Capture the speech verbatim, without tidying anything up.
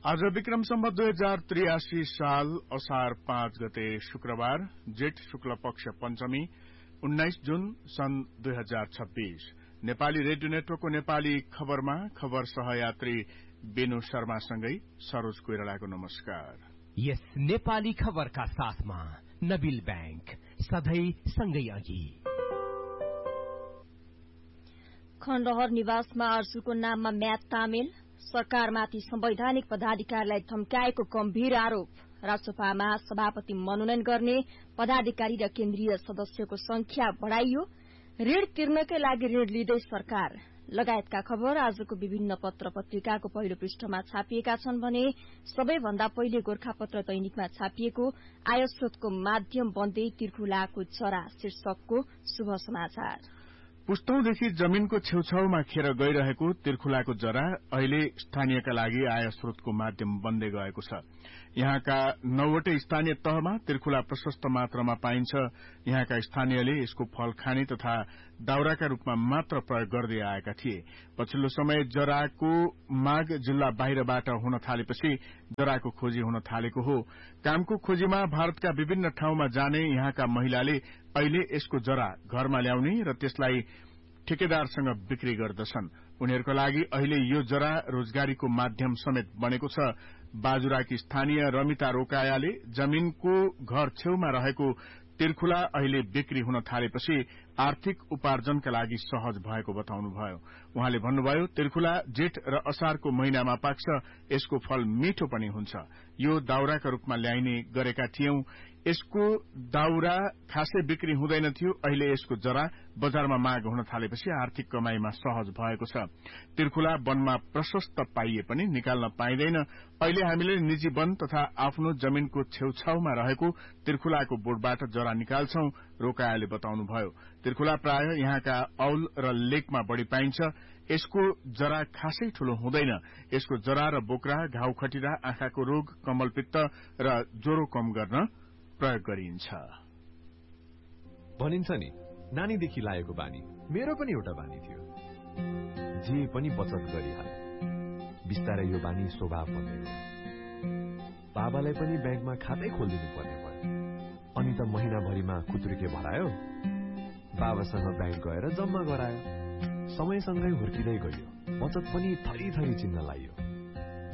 आज विक्रम सम्वत दुई हजार त्रियासी साल असार पाँच गते शुक्रबार जेठ शुक्ल पक्ष पञ्चमी उन्नाइस जून सन् दुई हजार छब्बीस नेपाली रेडियो नेटवर्कको नेपाली खबरमा खबर सहयात्री बेनु शर्मासँगै सरोज कोइरालाको नमस्कार। यस नेपाली खबरका साथमा नबिल बैंक सधैं सँगै अघि। खण्डहर निवासमा आर्जुको नाममा म्याद तामेल, सरकारमाथि संवैधानिक पदाधिकारीलाई धम्काएको गम्भीर आरोप, राष्ट्रसभामा सभापति मनोनयन गर्ने पदाधिकारी र केन्द्रीय सदस्यको संख्या बढ़ाइयो, ऋण तिर्नकै लागि ऋण लिँदै सरकार लगायतका खबर आजको विभिन्न पत्र पत्रिकाको पहिलो पृष्ठमा छापिएका छन् भने सबैभन्दा पहिले गोरखापत्र दैनिकमा छापिएको आयस्रोतको माध्यम बन्दै तिर्खुलाको जरा शीर्षकको शुभ समाचार। पुस्तौंदेखि जमीनको छेउछाउमा खेर गइरहेको तिर्खुलाको जरा अहिले स्थानीयका लागि आय स्रोतको माध्यम बन्दै गएको छ। यहाँका नौवटै स्थानीय तहमा तिर्खुला प्रशस्त मात्रामा पाइन्छ। यहाँका स्थानीयले यसको फल खाने तथा दाउराका रूपमा मात्र प्रयोग गर्दै आएका थिए। पछिल्लो समय जराको माग जिल्ला बाहिरबाट हुन थालेपछि जराको खोजी हुन थालेको हो। कामको खोजीमा भारतका विभिन्न ठाउँमा जाने यहाँका महिलाले अहिले यसको जरा घरमा ल्याउने र त्यसलाई ठेकेदारसँग बिक्री गर्दछन्। उनीहरूका लागि अहिले यो जरा रोजगारीको माध्यम समेत बनेको छ। बाजुराकी स्थानीय रमिता रोकायाले जमीनको घर छेउमा रहेको तिर्खुला अहिले बिक्री हुन थालेपछि आर्थिक उपार्जनका लागि सहज भएको बताउनुभयो। उहाँले भन्नुभयो, तिर्खुला जेठ र असारको महिनामा पाक्छ, यसको फल मिठो पनि हुन्छ। यो दाउराका रूपमा ल्याइने गरेका थियौं। यसको दाउरा खासै बिक्री हुँदैन थियो। अहिले यसको जरा बजारमा माग हुन थालेपछि आर्थिक कमाईमा सहज भएको छ। तिर्खुला वनमा प्रशस्त पाइए पनि निकाल्न पाइँदैन। अहिले हामीले निजी वन तथा आफ्नो जमीनको छेउछाउमा रहेको तिर्खुलाको बोटबाट जरा निकाल्छौं, रोकायाले बताउनुभयो। तिर्खुला प्राय यहाँका औल र लेकमा बढ़ी पाइन्छ। यसको जरा खासै ठूलो हुँदैन। यसको जरा र बोक्रा घाउ खटिरा, आँखाको रोग, कमलपित्त र ज्वरो कम गर्न प्रयोग गरिन्छ। भनिन्छ नि, नानीदेखि लागेको बानी मेरो पनि एउटा बानी थियो। जे पनि बचत गरिहाले। बिस्तारै यो बानी स्वभाव बन्दै गयो। बाबालाई पनि ब्याङ्कमा खातै खोलिदिनु पर्ने भयो। अनि त महिनाभरिमा खुत्रुके भरायो, बाबासँग ब्याङ्क गएर जम्मा गरायो। समयसँगै हुर्किँदै गयो, बचत पनि थरी थरी चिन्न लाग्यो।